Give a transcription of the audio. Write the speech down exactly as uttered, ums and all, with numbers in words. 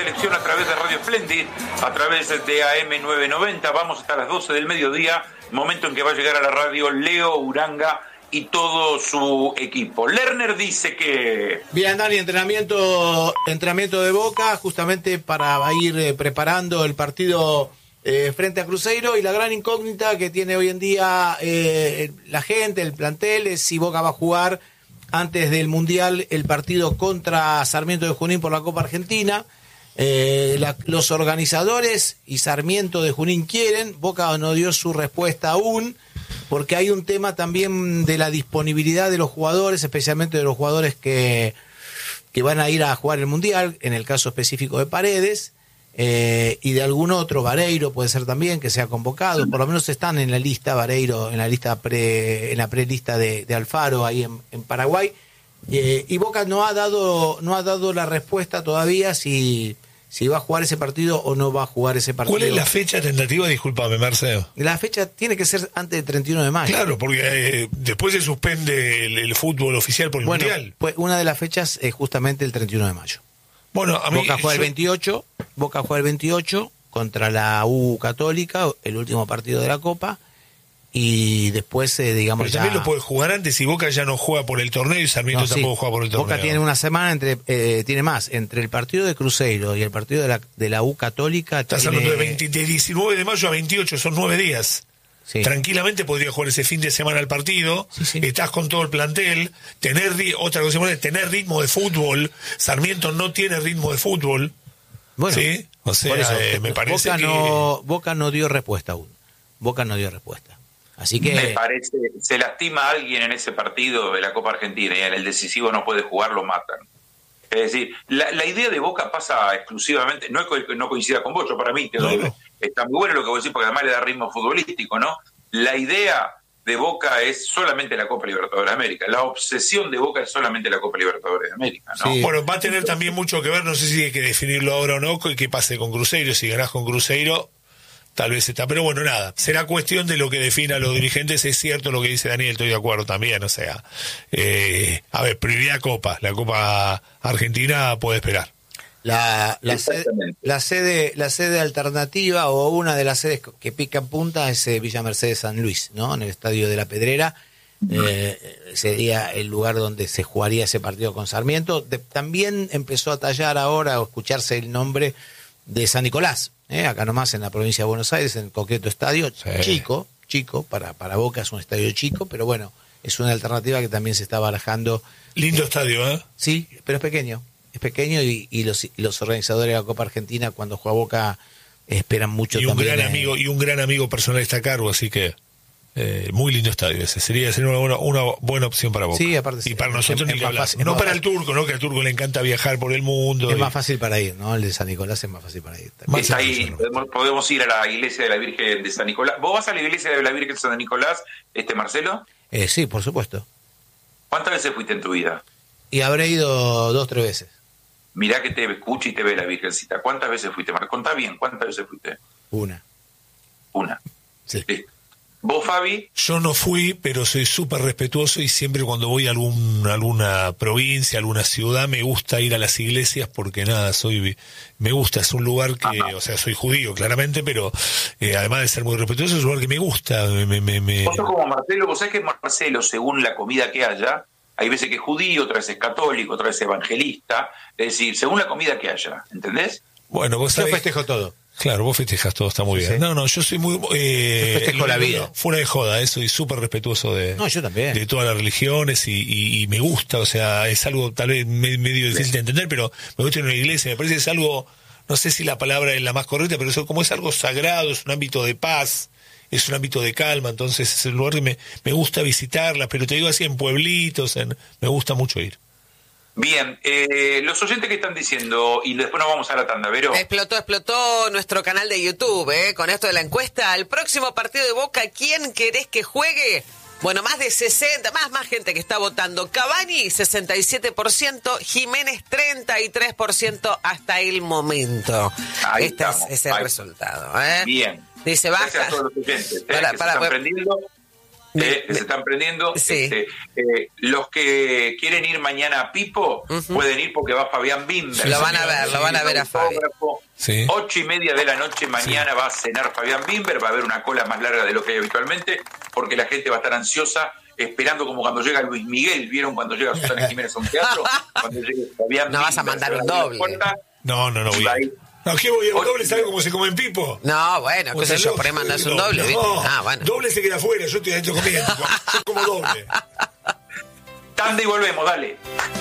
selección a través de Radio Splendid, a través de A M novecientos noventa. Vamos hasta las doce del mediodía, momento en que va a llegar a la radio Leo Uranga y todo su equipo. Lerner dice que... Bien, Dani, entrenamiento, entrenamiento de Boca, justamente para ir eh, preparando el partido eh, frente a Cruzeiro, y la gran incógnita que tiene hoy en día eh, la gente, el plantel, es si Boca va a jugar antes del Mundial el partido contra Sarmiento de Junín por la Copa Argentina. Eh, la, los organizadores y Sarmiento de Junín quieren, Boca no dio su respuesta aún, porque hay un tema también de la disponibilidad de los jugadores, especialmente de los jugadores que, que van a ir a jugar el Mundial, en el caso específico de Paredes, eh, y de algún otro, Vareiro puede ser también, que sea convocado, por lo menos están en la lista, Vareiro, en la lista pre, en la prelista de, de Alfaro, ahí en, en Paraguay, eh, y Boca no ha dado, no ha dado la respuesta todavía si... si va a jugar ese partido o no va a jugar ese partido. ¿Cuál es la fecha tentativa? Discúlpame, Marcelo. La fecha tiene que ser antes del treinta y uno de mayo. Claro, porque eh, después se suspende el, el fútbol oficial por el bueno, Mundial. Pues una de las fechas es justamente el treinta y uno de mayo. Bueno, a mí, Boca juega yo... el veintiocho, Boca juega el veintiocho contra la U Católica, el último partido de la Copa, y después, eh, digamos, pero ya... también lo puede jugar antes, y Boca ya no juega por el torneo y Sarmiento no, tampoco sí. juega por el torneo. Boca tiene una semana, entre eh, tiene más, entre el partido de Cruzeiro y el partido de la, de la U Católica. Estás tiene... hablando de, veinte, de diecinueve de mayo a veintiocho, son nueve días. Sí. Tranquilamente podría jugar ese fin de semana el partido, sí, sí. Estás con todo el plantel, tener otra cosa, tener ritmo de fútbol. Sarmiento no tiene ritmo de fútbol. Bueno, ¿sí? O sea, eso, eh, me parece Boca que... no, Boca no dio respuesta aún. Boca no dio respuesta. Así que... Me parece, se lastima a alguien en ese partido de la Copa Argentina y en el decisivo no puede jugar, lo matan. Es decir, la, la idea de Boca pasa exclusivamente, no es que no coincida con vos, yo para mí te doy, no. Está muy bueno lo que vos decís porque además le da ritmo futbolístico, ¿no? La idea de Boca es solamente la Copa Libertadores de América, la obsesión de Boca es solamente la Copa Libertadores de América, ¿no? Sí. Bueno, va a tener también mucho que ver, no sé si hay que definirlo ahora o no, qué pase con Cruzeiro, si ganás con Cruzeiro... Tal vez está, pero bueno, nada, será cuestión de lo que defina a los dirigentes. Es cierto lo que dice Daniel, estoy de acuerdo también, o sea, eh, a ver, prioridad Copa, la Copa Argentina puede esperar. La, la, sede, la sede la sede alternativa o una de las sedes que pican punta es eh, Villa Mercedes San Luis, ¿no? En el Estadio de la Pedrera, eh, sería el lugar donde se jugaría ese partido con Sarmiento. De, también empezó a tallar ahora o escucharse el nombre de San Nicolás. Eh, acá nomás en la provincia de Buenos Aires, en el coqueto estadio, sí. chico, chico, para, para Boca es un estadio chico, pero bueno, es una alternativa que también se está barajando. Lindo eh, estadio, ¿eh? Sí, pero es pequeño, es pequeño y, y los, los organizadores de la Copa Argentina cuando juega Boca esperan mucho y un también. Gran amigo, y un gran amigo personal está a cargo, así que eh, muy lindo estadio ese, sería, sería una, buena, una buena opción para Boca. Sí, aparte y para nosotros es, ni es hablar. Fácil, no para el turco, ¿no? Que al turco le encanta viajar por el mundo. Es y... más fácil para ir, ¿no? El de San Nicolás es más fácil para ir. Está ahí, podemos, podemos ir a la iglesia de la Virgen de San Nicolás. ¿Vos vas a la iglesia de la Virgen de San Nicolás, este Marcelo? Eh, sí, por supuesto. ¿Cuántas veces fuiste en tu vida? Y habré ido dos, tres veces. Mirá que te escucha y te ve la Virgencita. ¿Cuántas veces fuiste, Marcelo? Contá bien, ¿cuántas veces fuiste? Una. Una. Sí. sí. ¿Vos, Fabi? Yo no fui, pero soy súper respetuoso y siempre cuando voy a algún, alguna provincia, alguna ciudad, me gusta ir a las iglesias porque nada, soy me gusta, es un lugar que, Ajá. o sea, soy judío claramente, pero eh, además de ser muy respetuoso, es un lugar que me gusta. Me, me, me... Vos sos como Marcelo, vos sabés que Marcelo, según la comida que haya, hay veces que es judío, otras veces es católico, otras veces es evangelista, es decir, según la comida que haya, ¿entendés? Bueno, vos sabés... Yo festejo todo. Claro, vos festejas todo, está muy sí, bien. Sí. No, no, yo soy muy... Eh, yo festejo la vida. Fuera de joda, eh, soy súper respetuoso de, no, yo también. de todas las religiones y, y, y me gusta, o sea, es algo tal vez medio difícil sí. de entender, pero me gusta en una iglesia, me parece que es algo, no sé si la palabra es la más correcta, pero eso como es algo sagrado, es un ámbito de paz, es un ámbito de calma, entonces es el lugar que me, me gusta visitarlas, pero te digo así, en pueblitos, en, me gusta mucho ir. Bien, eh, los oyentes que están diciendo, y después nos vamos a la tanda, Vero. Explotó, explotó nuestro canal de YouTube, ¿eh? Con esto de la encuesta. El próximo partido de Boca, ¿quién querés que juegue? Bueno, más de sesenta, más, más gente que está votando. Cavani, sesenta y siete por ciento, Jiménez, treinta y tres por ciento hasta el momento. Ahí este estamos, es, es el ahí. resultado, ¿eh? Bien. Dice, baja. Gracias a todos los oyentes, ¿eh? Para, que para, se están para. prendiendo. Eh, que se están prendiendo. Sí. Este, eh, los que quieren ir mañana a Pipo uh-huh. pueden ir porque va Fabián Bimber. Lo van a ver, lo van a ver a Fabi. Sí. Ocho y media de la noche mañana sí. va a cenar Fabián Bimber, va a haber una cola más larga de lo que hay habitualmente, porque la gente va a estar ansiosa, esperando como cuando llega Luis Miguel. ¿Vieron cuando llega Susana Jiménez a un teatro? Cuando llegue Fabián no Bimber, vas a mandar un doble. Puerta, no, no, no voy a ir. No, ¿qué voy a un doble? ¿Sabe cómo se come en Pipo? No, bueno, qué sé yo, por ahí mandarse un doble, ¿viste? No, ah, bueno. Doble se queda afuera, yo estoy adentro comiendo. Yo como doble. Tanda y volvemos, dale.